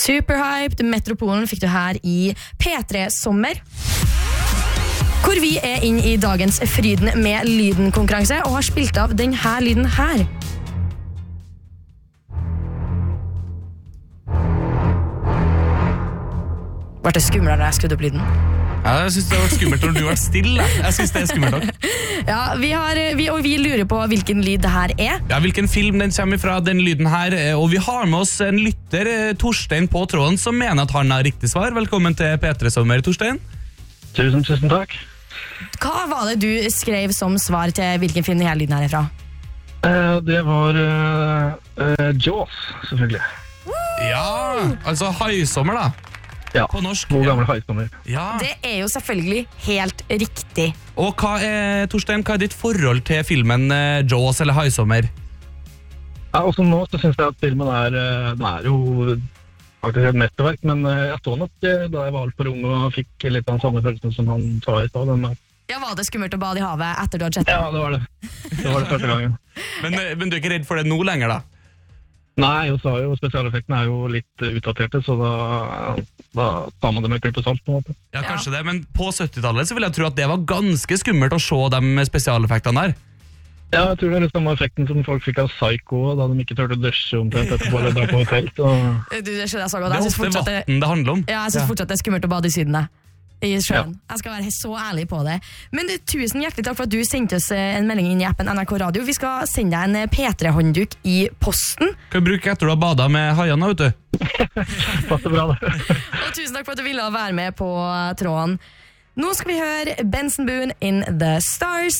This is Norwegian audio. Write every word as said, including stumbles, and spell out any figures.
Superhyped, Metropolen fikk du her i P tre Sommer. Hvor vi er inn i dagens Fryden med lyden-konkurranse og har spilt av denne lyden her. Var det skumlere da jeg skrudde opp lyden? Ja, jeg synes det var skummelt når du var stille. Jeg synes det er skummelt nok. Ja, vi har, vi, og vi lurer på hvilken lyd det her er. Ja, hvilken film den kommer fra, den lyden her. Og vi har med oss en lytter, Torstein på tråden, som mener at han har riktig svar. Velkommen til P tre Sommer, Torstein. Tusen, tusen takk. Hva var det du skrev som svar til hvilken film denne lyden her er fra? Eh, det var uh, uh, Jaws, selvfølgelig. Ja, altså Haisommer da. Ja, på norsk. God gamle Haisommer. Ja. Det er jo selvfølgelig helt riktig. Og hva er, Torstein, hva er ditt forhold til filmen uh, Jaws eller Haisommer? Ja, også nå så synes jeg at filmen er, uh, den er jo faktisk et mesterverk, men uh, jeg så nok uh, da jeg var alt for ung og fikk litt av den samme følelsen som han sa i stad. Den, uh, Ja, var det skummelt å bade i havet etter du hadde sett det? ja, det var det. Det var det første gangen. Men, uh, men du er ikke redd for det nå lenger da? Nei, jeg sa jo, spesialeffektene er jo litt uh, utdaterte, så da, da tar man det med klipp og salt på en måte. Ja, kanskje ja. det, men på syttitallet så vil jeg tro at det var ganske skummelt å se de spesialeffektene der. Ja, jeg tror det er litt samme effekten som folk fikk av Psycho, da de ikke tørte å dusje omtrent etterpå eller dra på hotell. Så... Du, det skjønner jeg så godt. Det er Jeg synes ofte fortsatt det, vatten det handler om. ja, jeg synes Ja. fortsatt det er skummelt å bade i syden, det. I sjøen. Ja. Jeg skal være så ærlig på det. Men du, tusen hjertelig takk for at du sendte oss en melding inn i appen N R K Radio. Vi skal sende deg en P tre-håndduk i posten. Kan du bruke etter du har badet med haiene, vet du? passer bra det. Og tusen takk for at du ville være med på tråden. Nå skal vi høre Benson Boone in The Stars.